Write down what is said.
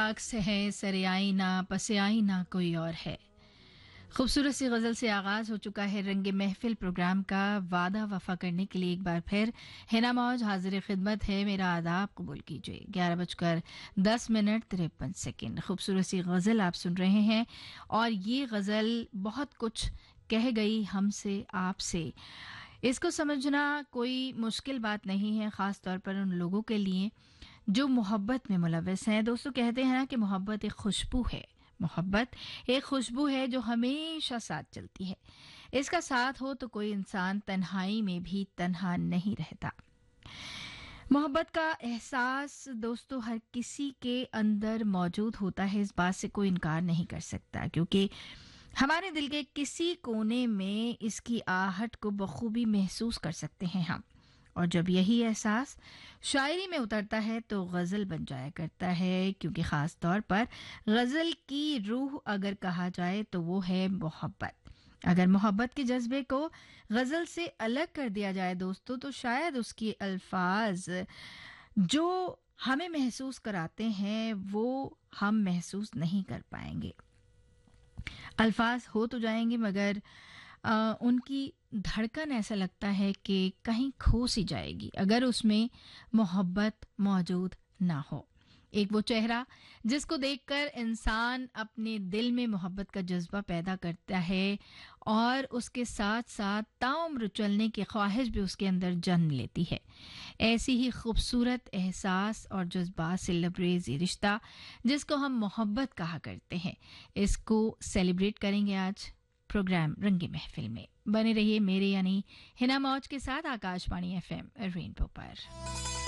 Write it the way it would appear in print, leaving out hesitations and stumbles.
राग से है सरे आईना पसे आईना कोई और है। खूबसूरत सी गज़ल से आगाज हो चुका है रंगे महफिल प्रोग्राम का। वादा वफा करने के लिए एक बार फिर हिना मौज हाजिर खिदमत है। मेरा आदाब कबूल कीजिए। 11:10 खूबसूरत सी गज़ल आप सुन रहे हैं और ये गज़ल बहुत कुछ कह गई हमसे आपसे। इसको समझना कोई मुश्किल बात नहीं है, ख़ास तौर पर उन लोगों के लिए जो मोहब्बत में मुलव्वस हैं। दोस्तों, कहते हैं ना कि मोहब्बत एक खुशबू है। मोहब्बत एक खुशबू है जो हमेशा साथ चलती है। इसका साथ हो तो कोई इंसान तन्हाई में भी तन्हा नहीं रहता। मोहब्बत का एहसास दोस्तों हर किसी के अंदर मौजूद होता है, इस बात से कोई इनकार नहीं कर सकता, क्योंकि हमारे दिल के किसी कोने में इसकी आहट को बखूबी महसूस कर सकते हैं हम। और जब यही एहसास शायरी में उतरता है तो गज़ल बन जाया करता है, क्योंकि ख़ास तौर पर गज़ल की रूह अगर कहा जाए तो वो है मोहब्बत। अगर मोहब्बत के जज्बे को गज़ल से अलग कर दिया जाए दोस्तों, तो शायद उसके अल्फाज जो हमें महसूस कराते हैं वो हम महसूस नहीं कर पाएंगे। अल्फाज हो तो जाएंगे मगर उनकी धड़कन ऐसा लगता है कि कहीं खो सी जाएगी अगर उसमें मोहब्बत मौजूद ना हो। एक वो चेहरा जिसको देखकर इंसान अपने दिल में मोहब्बत का जज्बा पैदा करता है और उसके साथ साथ ताउम्र चलने की ख्वाहिश भी उसके अंदर जन्म लेती है। ऐसी ही खूबसूरत एहसास और जज्बात से लबरेज ये रिश्ता जिसको हम मोहब्बत कहा करते हैं, इसको सेलिब्रेट करेंगे आज प्रोग्राम रंगे महफिल में। बने रहिए मेरे यानी हिना मौज के साथ आकाशवाणी FM रेनबो पर।